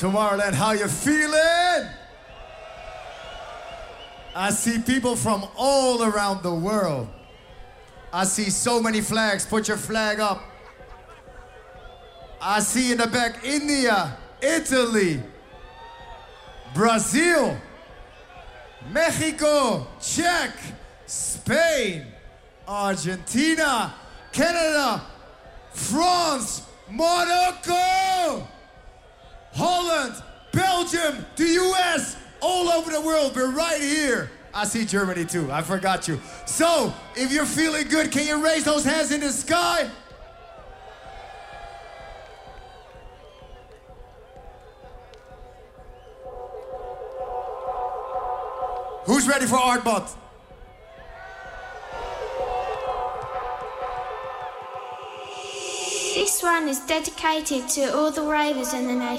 Tomorrowland, how you feeling? I see people from all around the world. I see so many flags. Put your flag up. I see in the back India, Italy, Brazil, Mexico, Czech, Spain, Argentina, Canada, France, Morocco, Holland, Belgium, the US, all over the world. We're right here. I see Germany too. I forgot you. So, if you're feeling good, can you raise those hands in the sky? Who's ready for Artbot? This one is dedicated to all the ravers in the nation.